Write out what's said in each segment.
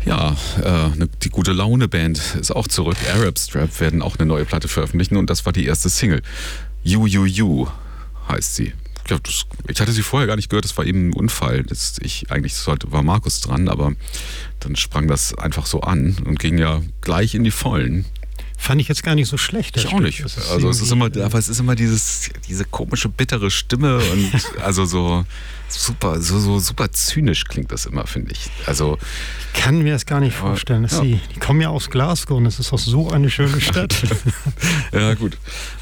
Ja, die gute Laune-Band ist auch zurück. Arab Strap werden auch eine neue Platte veröffentlichen und das war die erste Single. You heißt sie. Ich hatte sie vorher gar nicht gehört, das war eben ein Unfall. War Markus dran, aber dann sprang das einfach so an und ging ja gleich in die Vollen. Fand ich jetzt gar nicht so schlecht. Ich auch nicht. Also es ist immer diese komische, bittere Stimme und also so super zynisch klingt das immer, finde ich. Also ich kann mir das gar nicht vorstellen. Die kommen ja aus Glasgow und es ist auch so eine schöne Stadt. Ja, gut.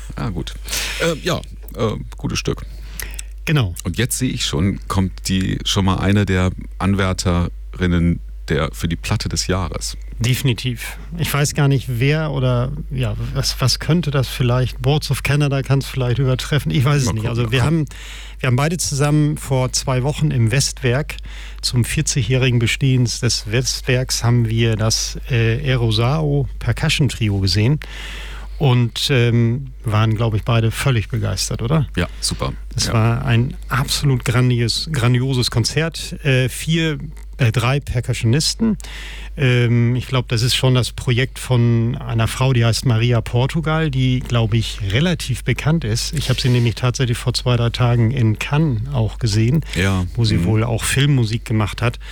Gutes Stück. Genau. Und jetzt sehe ich kommt schon mal eine der Anwärterinnen für die Platte des Jahres. Definitiv. Ich weiß gar nicht, wer oder was könnte das vielleicht? Boards of Canada kann es vielleicht übertreffen. Ich weiß es nicht. Also wir haben beide zusammen vor 2 Wochen im Westwerk zum 40-jährigen Bestehen des Westwerks haben wir das Erosao Percussion Trio gesehen. Und waren, glaube ich, beide völlig begeistert, oder? Ja, super. Es war ein absolut grandioses Konzert. 3 Percussionisten. Ich glaube, das ist schon das Projekt von einer Frau, die heißt Maria Portugal, die, glaube ich, relativ bekannt ist. Ich habe sie nämlich tatsächlich vor 2-3 Tagen in Cannes auch gesehen, wo sie wohl auch Filmmusik gemacht hat.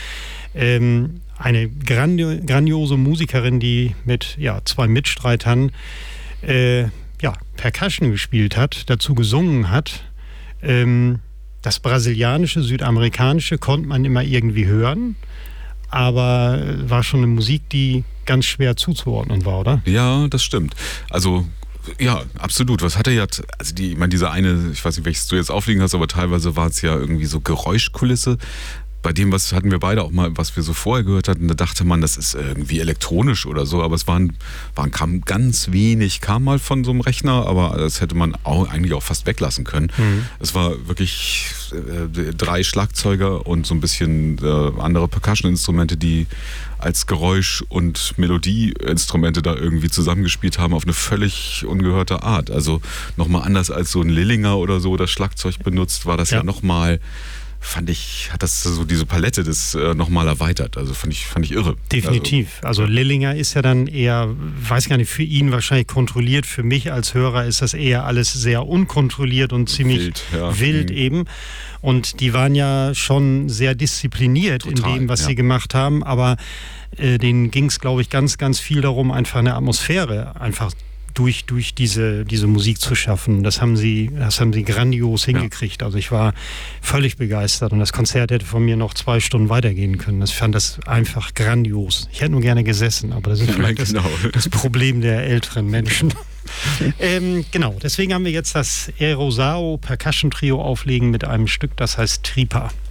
Eine grandiose Musikerin, die mit 2 Mitstreitern Percussion gespielt hat, dazu gesungen hat. Das brasilianische, südamerikanische konnte man immer irgendwie hören, aber war schon eine Musik, die ganz schwer zuzuordnen war, oder? Ja, das stimmt. Also ja, absolut. Was hat er jetzt? Also diese eine, ich weiß nicht, welches du jetzt aufliegen hast, aber teilweise war es ja irgendwie so Geräuschkulisse. Bei dem, was hatten wir beide auch mal, was wir so vorher gehört hatten, da dachte man, das ist irgendwie elektronisch oder so, aber es kam ganz wenig, kam mal von so einem Rechner, aber das hätte man eigentlich auch fast weglassen können. Es war wirklich 3 Schlagzeuger und so ein bisschen andere Percussion-Instrumente, die als Geräusch- und Melodieinstrumente da irgendwie zusammengespielt haben auf eine völlig ungehörte Art. Also nochmal anders als so ein Lillinger oder so das Schlagzeug benutzt, war das ja nochmal, fand ich, hat das so diese Palette das nochmal erweitert. Also fand ich irre. Definitiv. Also Lillinger ist ja dann eher, weiß gar nicht, für ihn wahrscheinlich kontrolliert. Für mich als Hörer ist das eher alles sehr unkontrolliert und ziemlich wild eben. Und die waren ja schon sehr diszipliniert in dem, was sie gemacht haben. Aber denen ging es, glaube ich, ganz, ganz viel darum, einfach eine Atmosphäre einfach durch diese Musik zu schaffen. Das haben sie grandios hingekriegt. Also ich war völlig begeistert und das Konzert hätte von mir noch 2 Stunden weitergehen können. Ich fand das einfach grandios. Ich hätte nur gerne gesessen, aber das ist vielleicht das Problem der älteren Menschen. Genau, deswegen haben wir jetzt das Erosao Percussion Trio auflegen mit einem Stück, das heißt Tripa.